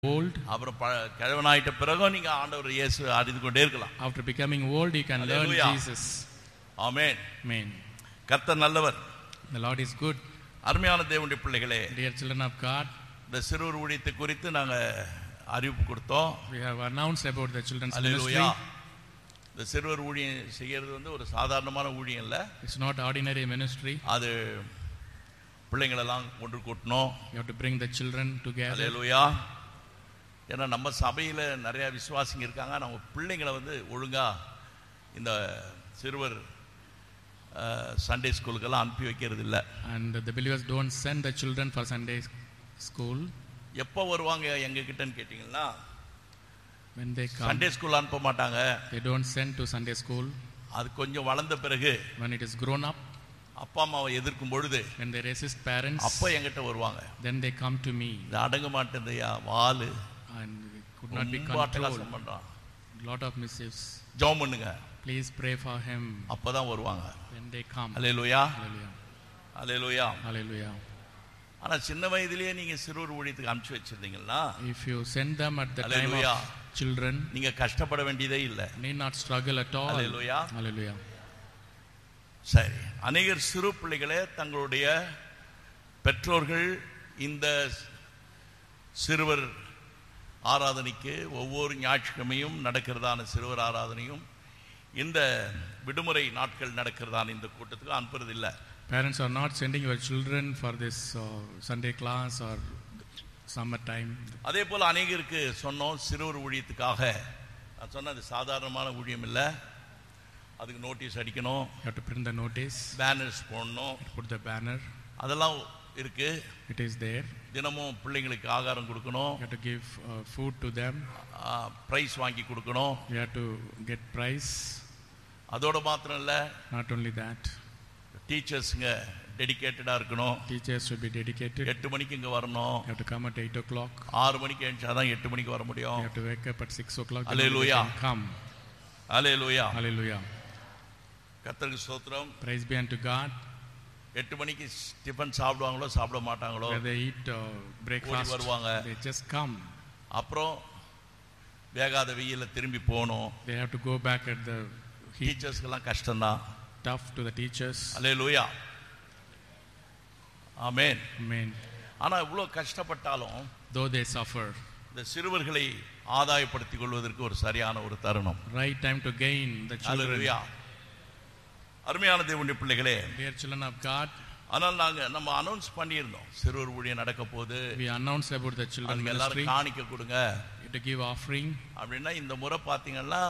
old. அப்புறம் கிழவனாயிட்ட பிறகும் நீங்க ஆண்டவர் இயேசு அறிந்து கொண்டே இருக்கலாம். After becoming old, you can learn Jesus. Amen. Amen. கர்த்தர் நல்லவர். The Lord is good. அருமையான தேவனுடைய பிள்ளைகளே, Dear children of God, இந்த சிறுவர் ஊழியத்தை குறித்து நாங்க அறிவிப்பு கொடுத்தோம். we have announced about the children's Hallelujah. ministry. இந்த சிறுவர் ஊழியம் செய்யறது ஒரு சாதாரணமான ஊழியம் இல்ல. It's not ordinary ministry. அது பிள்ளைங்களெல்லாம் ஒன்று கூட்டணும். You have to bring the children together. Hallelujah. ஏன்னா நம்ம சபையில் நிறைய விசுவாசிங்க இருக்காங்க. நம்ம பிள்ளைங்களை ஒழுங்கா இந்த சிறுவர் சண்டே ஸ்கூலுக்கெல்லாம் அனுப்பி வைக்கிறது இல்லை. And the believers don't send the children for Sunday school. எப்போ வருவாங்க எங்க கிட்டன்னு கேட்டிங்கன்னா, when they come, Sunday school அனுப்ப மாட்டாங்க. they don't send to Sunday school. அது கொஞ்சம் வளர்ந்த பிறகு, when it is grown up, அப்பா அம்மாவை எதிர்க்கும் பொழுது, when they resist parents, அப்போ என்கிட்ட வருவாங்க. then they come to me. இது அடங்க மாட்டேன்தையா வாலு, and we could not be controlled. Lot of mischiefs. ஜெபம் பண்ணுங்க, please pray for him. அப்பதான் வருவாங்க. when they come. Hallelujah, Hallelujah. Hallelujah. Hallelujah. ஆனா சின்ன வயதிலேயே நீங்க சிறுவர் ஊழியத்துக்கு அனுப்பிச்சு வச்சிருந்தீங்கன்னா, if you send them at the time Hallelujah, of children, நீங்க கஷ்டப்பட வேண்டியதே இல்லை. need not struggle at all. Hallelujah. Hallelujah. சரி, அநேகர் சிறு பிள்ளைகளே தங்களுடைய பெற்றோர்கள் இந்த சிறுவர் ஆராதனைக்கு ஒவ்வொரு ஞாயிற்றுக்கிழமையும் நடக்கிறதான சிறுவர் ஆராதனையும் இந்த விடுமுறை நாட்கள் நடக்கிறதான இந்த கூட்டத்துக்கு அனுப்புறதில்லை. Parents are not sending your children for this Sunday class or summer time. அதே போல அநேகருக்கு சொன்னோம் சிறுவர் ஊழியத்துக்காக. நான் சொன்னது சாதாரணமான ஊழியம் இல்லை. அதுக்கு நோட்டீஸ் அடிக்கணும், you have to print the notice, banners போடணும், put the banner, அதெல்லாம் இருக்கு. it is there. தினமும் பிள்ளைங்களுக்கு ஆகாரம் கொடுக்கணும், you have to give food to them, price வாங்கி கொடுக்கணும். you have to get prize. அதோட மாத்திரம் இல்லை, not only that, டீச்சர்ஸுங்க டெடிகேட்டடாக இருக்கணும். teachers should be dedicated. 8 மணிக்கு இங்கே வரணும். you have to come at 8 o'clock. 6 மணிக்கு எழுந்தாதான் 8 மணிக்கு வர முடியும். you have to wake up at 6 o'clock. Hallelujah. come. Hallelujah. Hallelujah. கர்த்தருக்கு ஸ்தோத்திரம். praise be unto God. 8 மணிக்கு டிஃபன் சாப்பிடுவாங்களோ சாப்பிட மாட்டாங்களோ, where they eat breakfast, வருவாங்க. they just come. அப்புறம் வேகாத வெயில்ல திரும்பி போகணும். they have to go back at the heat. டீச்சர்ஸ்க்கெல்லாம் கஷ்டம்தான். tough to the teachers. Hallelujah. Amen. Amen. ஆனா இவ்வளோ கஷ்டப்பட்டாலும் though they suffer, இந்த சிறுவர்களை ஆதாயப்படுத்திக் கொள்வதற்கு ஒரு சரியான ஒரு தருணம். right time to gain the children. ஹல்லேலூயா. அருமையான தேவனுடைய பிள்ளைகளே, dear children of God, ஆனால் நம்ம அனௌன்ஸ் பண்ணியிருந்தோம் சிறுவர் ஊழியம் நடக்க போகுது, we announced about the children அதுக்கு ministry. எல்லாரும் காணிக்க கொடுங்க to give offering. அப்படின்னா இந்த முறை பார்த்தீங்கன்னா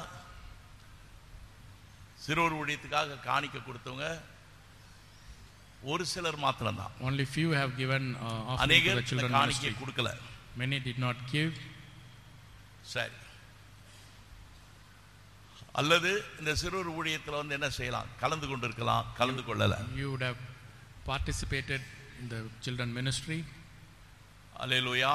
சிறுவர் ஊழியத்துக்காக காணிக்க கொடுத்தவங்க ஒரு சிலர் மாத்திரம்தான். only few have given offering to the அநேகர் children காணிக்க ministry. கொடுக்கல. many did not give. சரி, அல்லது இந்த சிறுவர் ஊழியத்தில் என்ன செய்யலாம், கலந்து கொண்டு இருக்கலாம், கலந்து கொள்ளல. you would have participated in the children ministry. அல்லேலூயா.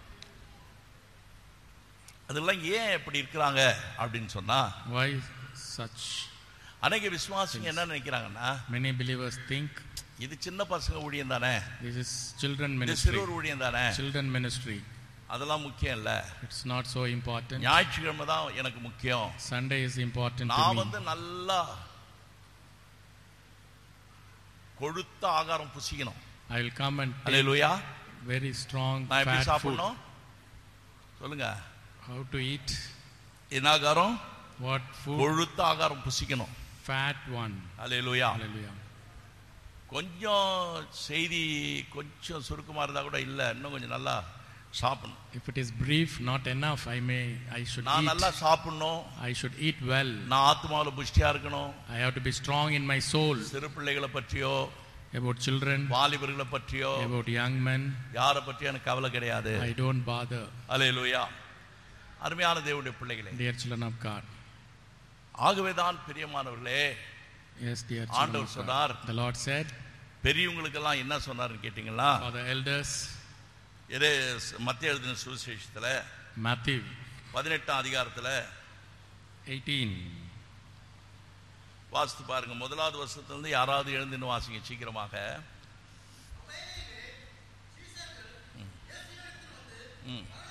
அதெல்லாம் ஏன் இப்படி இருக்கிறாங்க அப்படின்னு சொன்னா, why such அநேக விசுவாசிங்க என்ன நினைக்கிறாங்கன்னா, many believers think இது சின்ன பசங்க ஊழியம் தானே, this is children இது ministry. சிறுவர் ஊழியம் தானே, children ministry, அதெல்லாம் முக்கியம் இல்ல, it's not so important. ஞாயிற்றுக்கிழமை தான் எனக்கு முக்கியம். Sunday is important to நான் me. நல்லா கொழுத்த ஆகாரம் புசிக்கணும். I will come and take hallelujah. very strong நான் எப்படி fat food. சாப்பிடணும் சொல்லுங்க, how to eat, என்ன ஆகாரம், what food, கொழுத்த ஆகாரம் புசிக்கணும். fat one. அல்லேலூயா. Hallelujah. கொஞ்சம் செய்தி கொஞ்சம் சுருக்கமா இருந்தா கூட இல்ல, இன்னும் கொஞ்சம் நல்லா சாப்பிடணும். if it is brief, not enough, I should நான் eat. நல்லா சாப்பிடணும், I should eat well. நான் ஆத்மாவுல புஷ்டியா இருக்கணும். I have to be strong in my soul. சிறு பிள்ளைகளை பற்றியோ, about children, வாலிபர்களை பற்றியோ, about young men, யாரை பற்றியும் எனக்கு கவலை கிடையாது. I don't bother. அல்லேலூயா. அருமையான தேவனுடைய பிள்ளைகளே, dear children of God. ஆகவேதான் பிரியமானவர்களே, yes, dear children ஆண்டவர் of God. சொன்னார், the Lord said, பெரியவங்களுக்கெல்லாம் என்ன சொன்னார்னு கேட்டீங்களா, for the elders, மத்தேயு எழுதின சுவிசேஷத்துல Matthew 18ஆம் அதிகாரத்துல 18. வாசித்து பாருங்க. முதலாவது வருஷத்துல யாராவது எழுந்து வாசிங்க சீக்கிரமாக.